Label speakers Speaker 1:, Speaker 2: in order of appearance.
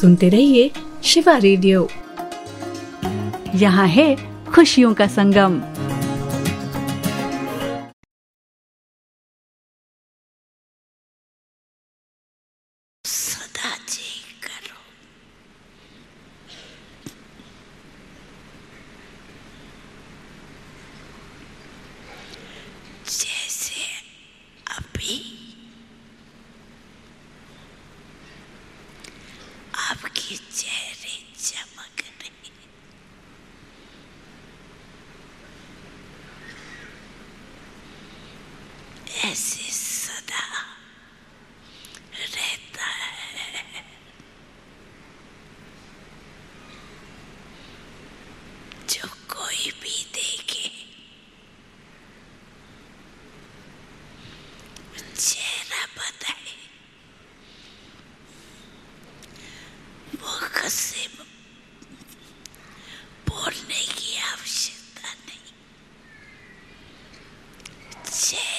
Speaker 1: सुनते रहिए शिवा रेडियो। यहाँ है खुशियों का संगम।
Speaker 2: बोलने की आवश्यकता नहीं।